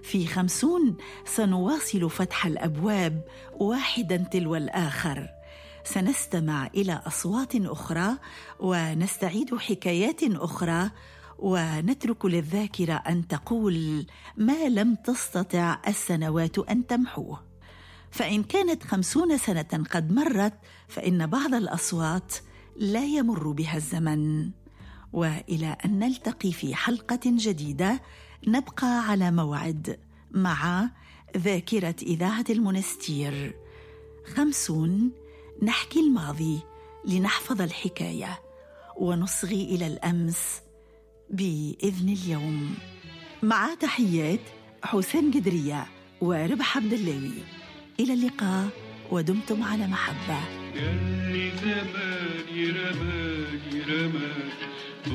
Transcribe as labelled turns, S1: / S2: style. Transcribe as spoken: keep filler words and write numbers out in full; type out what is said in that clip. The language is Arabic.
S1: في خمسون سنواصل فتح الأبواب واحداً تلو الآخر، سنستمع إلى أصوات أخرى ونستعيد حكايات أخرى، ونترك للذاكرة أن تقول ما لم تستطع السنوات أن تمحوه. فإن كانت خمسون سنة قد مرت، فإن بعض الأصوات لا يمر بها الزمن. وإلى أن نلتقي في حلقة جديدة، نبقى على موعد مع ذاكرة إذاعة المنستير. خمسون، نحكي الماضي لنحفظ الحكاية ونصغي إلى الأمس بإذن اليوم. مع تحيات حسين قدرية وربح عبد الليوي. إلى اللقاء ودمتم على محبة.